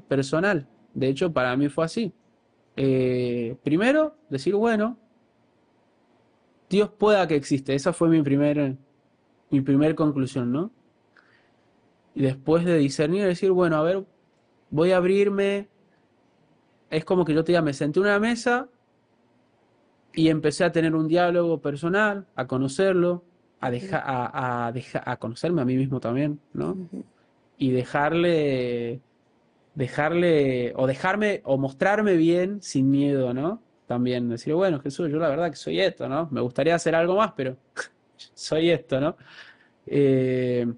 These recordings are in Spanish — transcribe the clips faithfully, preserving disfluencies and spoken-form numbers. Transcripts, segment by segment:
personal. De hecho, para mí fue así. Eh, primero, decir, bueno, Dios pueda que existe. Esa fue mi primer, mi primer conclusión, ¿no? Y después de discernir, decir, bueno, a ver, voy a abrirme. Es como que yo te diga, me senté en una mesa y empecé a tener un diálogo personal, a conocerlo, a, Ujú, dejar a, a, deja- a conocerme a mí mismo también, ¿no? ujú. Y dejarle, dejarle, o dejarme, o mostrarme bien sin miedo, ¿no? También decir, bueno, Jesús, yo la verdad que soy esto, ¿no? Me gustaría hacer algo más, pero soy esto, ¿no? Eh,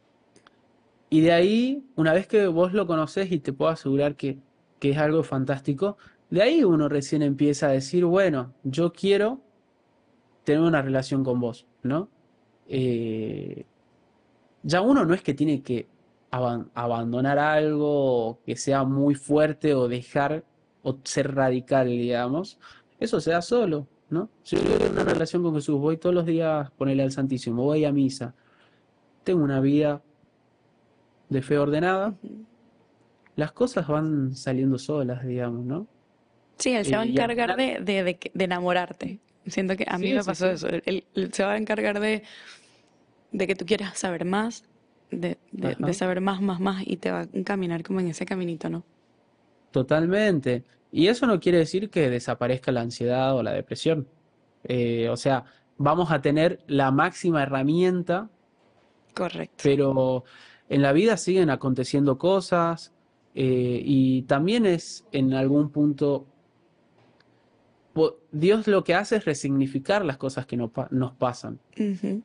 y de ahí, una vez que vos lo conocés y te puedo asegurar que, que es algo fantástico, de ahí uno recién empieza a decir, bueno, yo quiero tener una relación con vos, ¿no? Eh, ya uno no es que tiene que aban- abandonar algo que sea muy fuerte o dejar o ser radical, digamos. Eso se da solo, ¿no? Si yo quiero una relación con Jesús, voy todos los días a ponerle al Santísimo, voy a misa, tengo una vida de fe ordenada, Ujú. las cosas van saliendo solas, digamos, ¿no? Sí, él Eh, se va a y al encargar final, de, de, de, que- de enamorarte. Siento que a mí sí, me sí, pasó sí. eso. Él, él- él se va a encargar de, de que tú quieras saber más, de, de, de Ajá. saber más, más, más, y te va a encaminar como en ese caminito, ¿no? Totalmente. Y eso no quiere decir que desaparezca la ansiedad o la depresión. Eh, o sea, vamos a tener la máxima herramienta, Correcto. pero en la vida siguen aconteciendo cosas eh, y también es en algún punto, po- Dios lo que hace es resignificar las cosas que no pa- nos pasan. Ujú,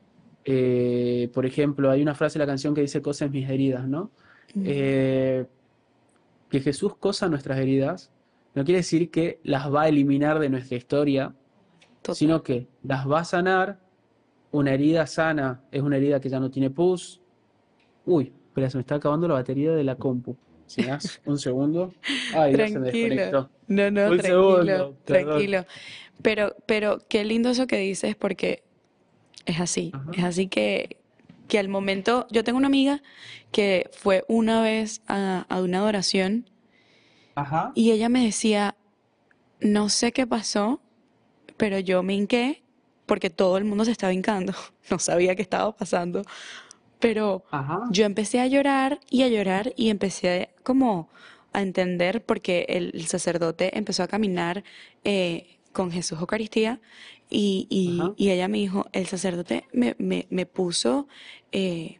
Eh, por ejemplo, hay una frase de la canción que dice coses mis heridas, ¿no? ujú. Eh, que Jesús cosa nuestras heridas no quiere decir que las va a eliminar de nuestra historia, Total. sino que las va a sanar. Una herida sana es una herida que ya no tiene pus. Uy, espera, se me está acabando la batería de la compu. Si me das un segundo. Ay, Dios, se me Tranquilo. desconectó. No, no, Un tranquilo, segundo, perdón. tranquilo. Pero, pero qué lindo eso que dices porque es así. Ajá. Es así que, que al momento, yo tengo una amiga que fue una vez a, a una adoración Ajá. y ella me decía, no sé qué pasó, pero yo me hinqué porque todo el mundo se estaba hincando. No sabía qué estaba pasando, pero Ajá. yo empecé a llorar y a llorar y empecé como a entender porque el, el sacerdote empezó a caminar eh, con Jesús Eucaristía y, y- Ajá. y ella me dijo, el sacerdote me, me- me puso eh,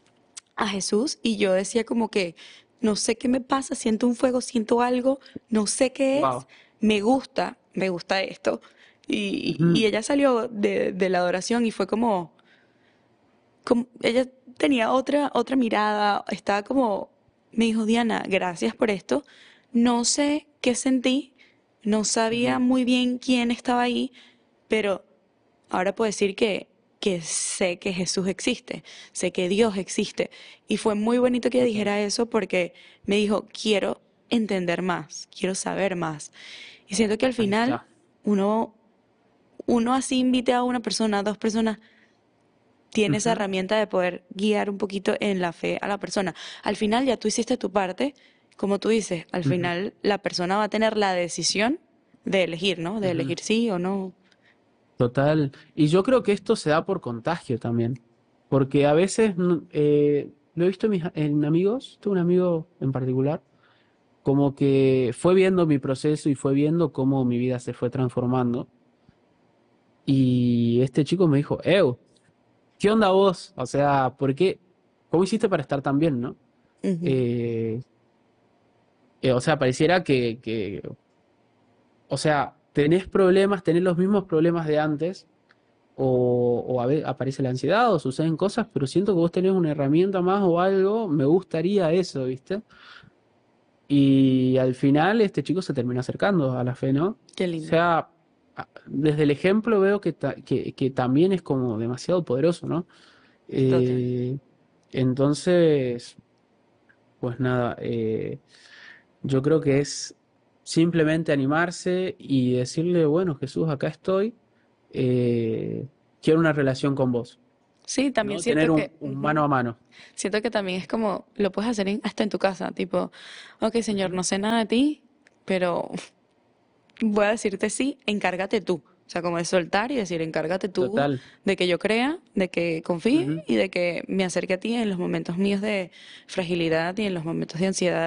a Jesús y yo decía como que no sé qué me pasa, siento un fuego, siento algo, no sé qué es, Wow. me gusta, me gusta esto. Y, y Ujú. ella salió de, de la adoración y fue como, como, ella tenía otra, otra mirada, estaba como, me dijo, Diana, gracias por esto. No sé qué sentí, no sabía Ujú. muy bien quién estaba ahí, pero ahora puedo decir que, que sé que Jesús existe, sé que Dios existe. Y fue muy bonito que ella Total. dijera eso porque me dijo, quiero entender más, quiero saber más. Y siento que al Ahí final está. uno, uno así invite a una persona, a dos personas, tiene esa Ujú. herramienta de poder guiar un poquito en la fe a la persona. Al final ya tú hiciste tu parte, como tú dices, al Ujú. final la persona va a tener la decisión de elegir, ¿no? De Ujú. elegir sí o no. Total. Y yo creo que esto se da por contagio también. Porque a veces mm, eh, lo he visto en, mis, en amigos, tengo un amigo en particular, como que fue viendo mi proceso y fue viendo cómo mi vida se fue transformando. Y este chico me dijo, Ew, ¿qué onda vos? O sea, ¿por qué? ¿Cómo hiciste para estar tan bien, no? Ujú. Eh, eh, o sea, pareciera que, que, o sea, tenés problemas, tenés los mismos problemas de antes, o, o a ve- aparece la ansiedad o suceden cosas, pero siento que vos tenés una herramienta más o algo, me gustaría eso, ¿viste? Y al final este chico se termina acercando a la fe, ¿no? O Qué lindo. sea, a- desde el ejemplo veo que, ta- que, que también es como demasiado poderoso, ¿no? Total. Eh, entonces, pues nada, eh, yo creo que es simplemente animarse y decirle, bueno, Jesús, acá estoy, eh, quiero una relación con vos. Sí, también ¿no? Tener siento un, que, un ujú, mano a mano. siento que también es como, lo puedes hacer en- hasta en tu casa, tipo, ok, señor, Ujú. no sé nada de ti, pero voy a decirte sí, encárgate tú. O sea, como de soltar y decir, encárgate tú Total. de que yo crea, de que confíe Ujú. y de que me acerque a ti en los momentos míos de fragilidad y en los momentos de ansiedad